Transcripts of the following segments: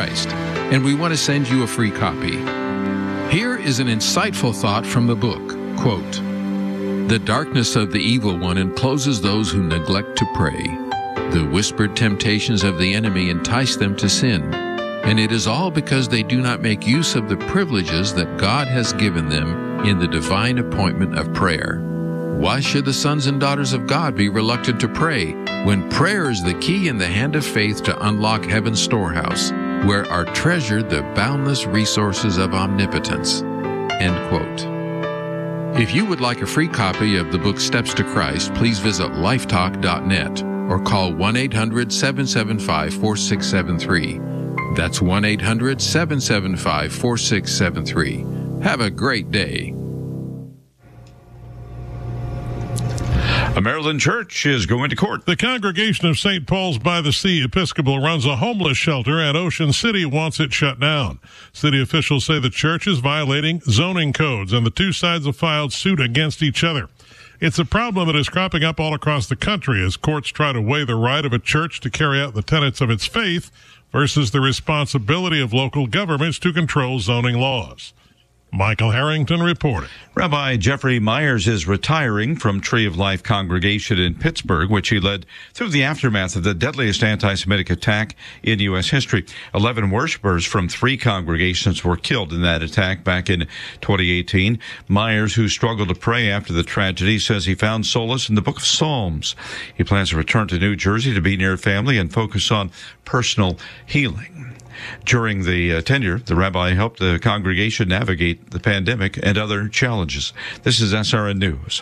Christ, and we want to send you a free copy. Here is an insightful thought from the book. Quote, "The darkness of the evil one encloses those who neglect to pray. The whispered temptations of the enemy entice them to sin, and it is all because they do not make use of the privileges that God has given them in the divine appointment of prayer. Why should the sons and daughters of God be reluctant to pray when prayer is the key in the hand of faith to unlock heaven's storehouse, where are treasured the boundless resources of omnipotence?" End quote. If you would like a free copy of the book Steps to Christ, please visit lifetalk.net or call 1-800-775-4673. That's 1-800-775-4673. Have a great day. A Maryland church is going to court. The Congregation of St. Paul's by the Sea Episcopal runs a homeless shelter at Ocean City, wants it shut down. City officials say the church is violating zoning codes, and the two sides have filed suit against each other. It's a problem that is cropping up all across the country as courts try to weigh the right of a church to carry out the tenets of its faith versus the responsibility of local governments to control zoning laws. Michael Harrington reporting. Rabbi Jeffrey Myers is retiring from Tree of Life Congregation in Pittsburgh, which he led through the aftermath of the deadliest anti-Semitic attack in U.S. history. 11 worshipers from 3 congregations were killed in that attack back in 2018. Myers, who struggled to pray after the tragedy, says he found solace in the book of Psalms. He plans to return to New Jersey to be near family and focus on personal healing. During the tenure, the rabbi helped the congregation navigate the pandemic and other challenges. This is SRN News.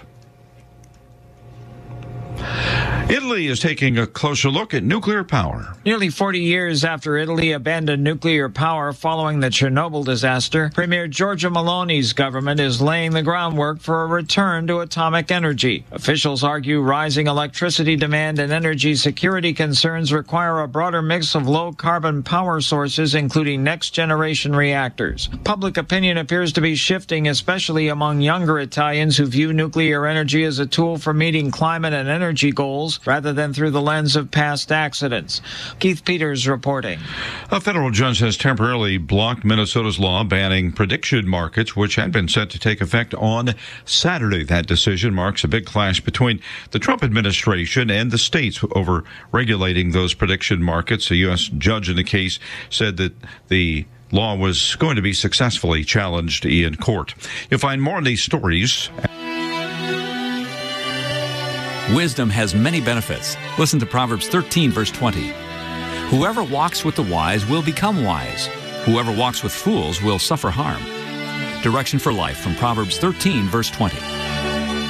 Italy is taking a closer look at nuclear power. Nearly 40 years after Italy abandoned nuclear power following the Chernobyl disaster, Premier Giorgia Meloni's government is laying the groundwork for a return to atomic energy. Officials argue rising electricity demand and energy security concerns require a broader mix of low-carbon power sources, including next-generation reactors. Public opinion appears to be shifting, especially among younger Italians who view nuclear energy as a tool for meeting climate and energy goals rather than through the lens of past accidents. Keith Peters reporting. A federal judge has temporarily blocked Minnesota's law banning prediction markets, which had been set to take effect on Saturday. That decision marks a big clash between the Trump administration and the states over regulating those prediction markets. A U.S. judge in the case said that the law was going to be successfully challenged in court. You'll find more on these stories. Wisdom has many benefits. Listen to Proverbs 13, verse 20. Whoever walks with the wise will become wise. Whoever walks with fools will suffer harm. Direction for life from Proverbs 13, verse 20.